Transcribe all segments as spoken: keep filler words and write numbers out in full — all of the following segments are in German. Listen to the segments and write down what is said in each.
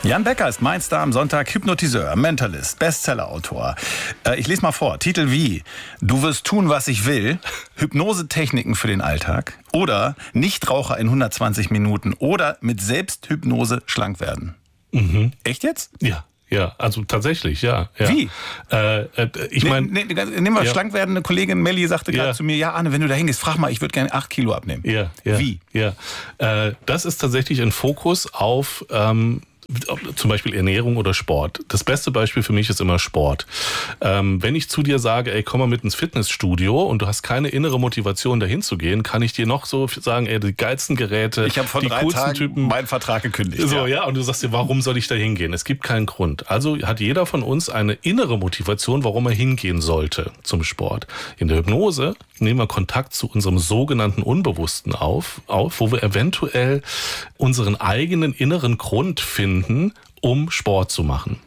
Jan Becker ist mein Star am Sonntag, Hypnotiseur, Mentalist, Bestsellerautor. Äh, ich lese mal vor, Titel wie Du wirst tun, was ich will, Hypnosetechniken für den Alltag oder Nichtraucher in hundertzwanzig Minuten oder mit Selbsthypnose schlank werden. Mhm. Echt jetzt? Ja. Ja, also tatsächlich, ja. ja. Wie? Äh, äh, ich meine, ne, ne, nehmen wir ja. schlank werden. Eine Kollegin Melli sagte gerade ja. zu mir, ja Arne, wenn du da hingehst, frag mal, ich würde gerne acht Kilo abnehmen. Ja, ja. Wie? Ja, äh, das ist tatsächlich ein Fokus auf ähm, zum Beispiel Ernährung oder Sport. Das beste Beispiel für mich ist immer Sport. Ähm, wenn ich zu dir sage, ey, komm mal mit ins Fitnessstudio und du hast keine innere Motivation, dahin zu gehen, kann ich dir noch so sagen, ey, die geilsten Geräte, ich habe vor die drei coolsten Tagen Typen, meinen Vertrag gekündigt. So, ja. ja, und du sagst dir, warum soll ich da hingehen? Es gibt keinen Grund. Also hat jeder von uns eine innere Motivation, warum er hingehen sollte zum Sport. In der Hypnose nehmen wir Kontakt zu unserem sogenannten Unbewussten auf, auf, wo wir eventuell unseren eigenen inneren Grund finden, um Sport zu machen.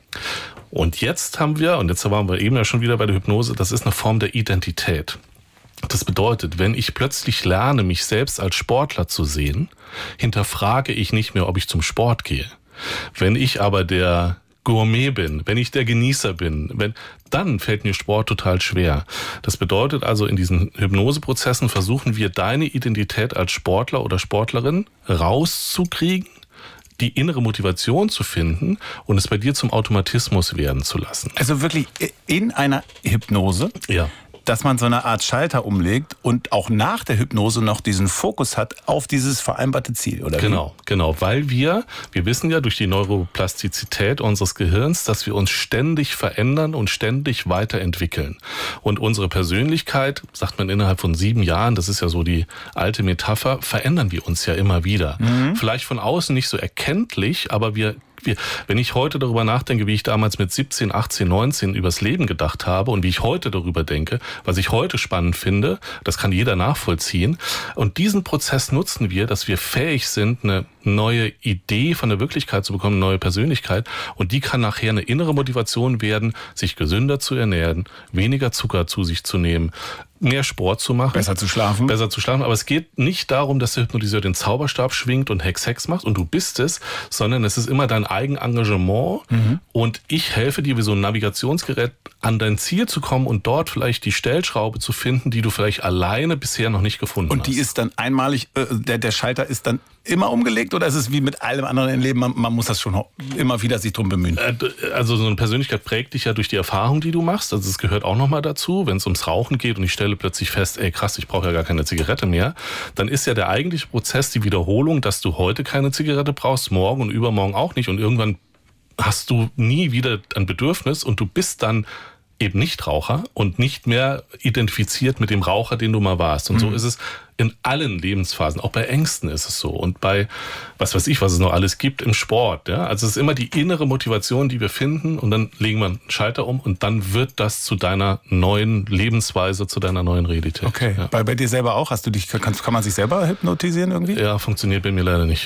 Und jetzt haben wir, und jetzt waren wir eben ja schon wieder bei der Hypnose, das ist eine Form der Identität. Das bedeutet, wenn ich plötzlich lerne, mich selbst als Sportler zu sehen, hinterfrage ich nicht mehr, ob ich zum Sport gehe. Wenn ich aber der Gourmet bin, wenn ich der Genießer bin, wenn, dann fällt mir Sport total schwer. Das bedeutet also, in diesen Hypnoseprozessen versuchen wir, deine Identität als Sportler oder Sportlerin rauszukriegen, die innere Motivation zu finden und es bei dir zum Automatismus werden zu lassen. Also wirklich in einer Hypnose? Ja. Dass man so eine Art Schalter umlegt und auch nach der Hypnose noch diesen Fokus hat auf dieses vereinbarte Ziel, oder? Genau, wie? genau, weil wir, wir wissen ja durch die Neuroplastizität unseres Gehirns, dass wir uns ständig verändern und ständig weiterentwickeln. Und unsere Persönlichkeit, sagt man innerhalb von sieben Jahren, das ist ja so die alte Metapher, verändern wir uns ja immer wieder. Mhm. Vielleicht von außen nicht so erkenntlich, aber wir Wir, wenn ich heute darüber nachdenke, wie ich damals mit siebzehn, achtzehn, neunzehn übers Leben gedacht habe und wie ich heute darüber denke, was ich heute spannend finde, das kann jeder nachvollziehen. Und diesen Prozess nutzen wir, dass wir fähig sind, eine neue Idee von der Wirklichkeit zu bekommen, eine neue Persönlichkeit. Und die kann nachher eine innere Motivation werden, sich gesünder zu ernähren, weniger Zucker zu sich zu nehmen, mehr Sport zu machen. Besser zu schlafen. Besser zu schlafen. Aber es geht nicht darum, dass der Hypnotiseur den Zauberstab schwingt und Hex Hex macht und du bist es, sondern es ist immer dein Eigenengagement mhm. und ich helfe dir wie so ein Navigationsgerät an dein Ziel zu kommen und dort vielleicht die Stellschraube zu finden, die du vielleicht alleine bisher noch nicht gefunden hast. Und die ist dann einmalig, äh, der, der Schalter ist dann immer umgelegt oder ist es wie mit allem anderen im Leben, man, man muss das schon immer wieder sich drum bemühen? Also so eine Persönlichkeit prägt dich ja durch die Erfahrung, die du machst. Also es gehört auch nochmal dazu, wenn es ums Rauchen geht und ich stelle plötzlich fest, ey krass, ich brauche ja gar keine Zigarette mehr, dann ist ja der eigentliche Prozess die Wiederholung, dass du heute keine Zigarette brauchst, morgen und übermorgen auch nicht und irgendwann hast du nie wieder ein Bedürfnis und du bist dann eben Nichtraucher und nicht mehr identifiziert mit dem Raucher, den du mal warst. Und mhm. so ist es in allen Lebensphasen. Auch bei Ängsten ist es so. Und bei, was weiß ich, was es noch alles gibt im Sport. Ja? Also es ist immer die innere Motivation, die wir finden. Und dann legen wir einen Schalter um und dann wird das zu deiner neuen Lebensweise, zu deiner neuen Realität. Okay. Ja. Bei, bei dir selber auch? Hast du dich, kann, kann man sich selber hypnotisieren irgendwie? Ja, funktioniert bei mir leider nicht.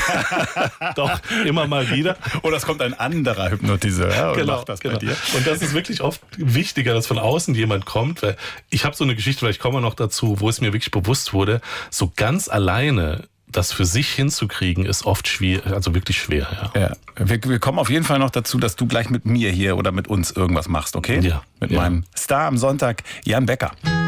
Doch, immer mal wieder. Oder es kommt ein anderer Hypnotiseur und genau, macht das genau. bei dir. Und das ist wirklich oft wichtiger, dass von außen jemand kommt. Weil ich habe so eine Geschichte, vielleicht kommen wir noch dazu, wo es mir wirklich bewusst wurde, so ganz alleine das für sich hinzukriegen, ist oft schwierig, also wirklich schwer. Ja. Ja. Wir, wir kommen auf jeden Fall noch dazu, dass du gleich mit mir hier oder mit uns irgendwas machst, okay? Ja. Mit ja. meinem Star am Sonntag, Jan Becker.